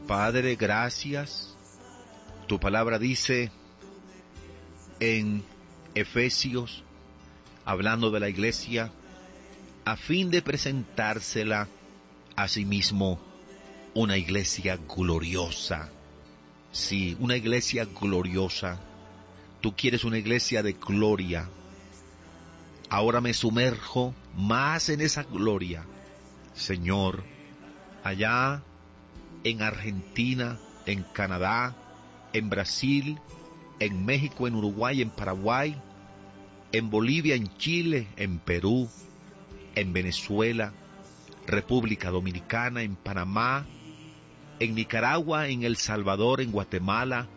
Padre, gracias. Tu palabra dice en Efesios, hablando de la iglesia, a fin de presentársela a sí mismo una iglesia gloriosa. Sí, una iglesia gloriosa. Tú quieres una iglesia de gloria. Ahora me sumerjo más en esa gloria, Señor, allá en Argentina, en Canadá, en Brasil, en México, en Uruguay, en Paraguay, en Bolivia, en Chile, en Perú, en Venezuela, República Dominicana, en Panamá, en Nicaragua, en El Salvador, en Guatemala,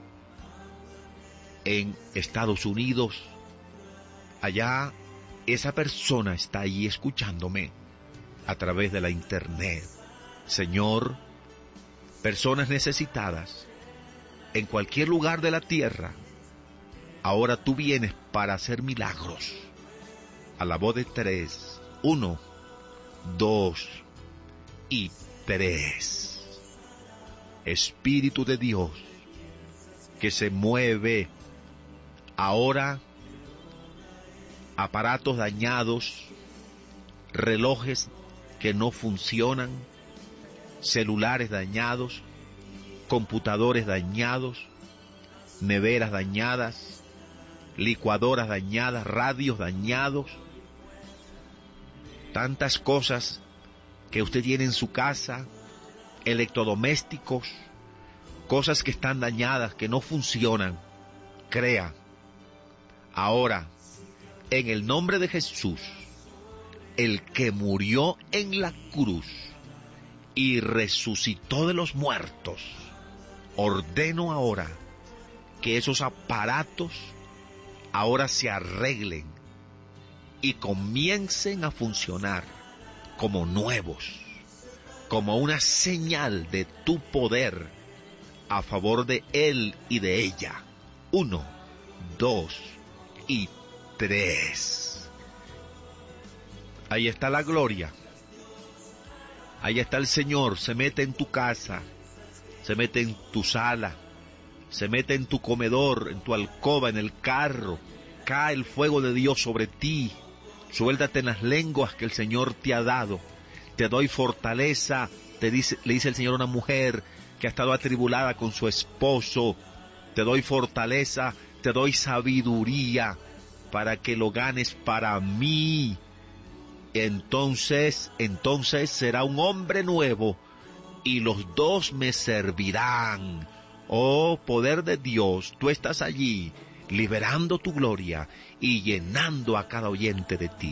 en Estados Unidos. Allá esa persona está ahí escuchándome a través de la internet. Señor, personas necesitadas en cualquier lugar de la tierra, ahora tú vienes para hacer milagros. A la voz de 3, 1, 2 y 3. Espíritu de Dios que se mueve ahora, aparatos dañados, relojes que no funcionan, celulares dañados, computadores dañados, neveras dañadas, licuadoras dañadas, radios dañados, tantas cosas que usted tiene en su casa, electrodomésticos, cosas que están dañadas, que no funcionan. Crea, ahora, en el nombre de Jesús, el que murió en la cruz y resucitó de los muertos, ordeno ahora que esos aparatos ahora se arreglen y comiencen a funcionar como nuevos, como una señal de tu poder a favor de él y de ella. 1, 2 y 3. Ahí está la gloria. Ahí está el Señor. Se mete en tu casa, se mete en tu sala, se mete en tu comedor, en tu alcoba, en el carro. Cae el fuego de Dios sobre ti. Suéltate en las lenguas que el Señor te ha dado. Te doy fortaleza, le dice el Señor a una mujer que ha estado atribulada con su esposo. Te doy fortaleza, te doy sabiduría para que lo ganes para mí. Entonces será un hombre nuevo y los dos me servirán. Oh, poder de Dios, tú estás allí liberando tu gloria y llenando a cada oyente de ti.